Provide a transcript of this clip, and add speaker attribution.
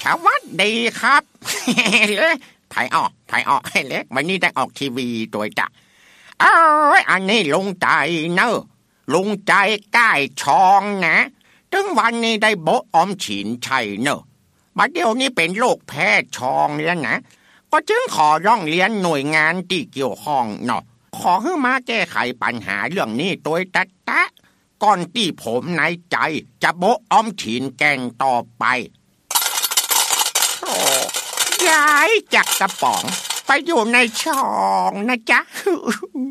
Speaker 1: วัสดีครับไทยออกเล็กวันนี้ได้ออกทีวีตัวจ้ะอันนี้ลุงใจเนอะลุงใจใกล้ช่องนะถึงวันนี้ได้โบออมฉินชัยเนอะบัดเดี๋ยวนี้เป็นโรคแพ้ช่องแล้วนะก็จึงขอร้องเรียนหน่วยงานที่เกี่ยวข้องเนาะขอให้มาแก้ไขปัญหาเรื่องนี้โดยตะก่อนที่ผมในใจจะโบออมฉินแกงต่อไปย้ายจากกระป๋องไปอยู่ในช่องนะจ๊ะ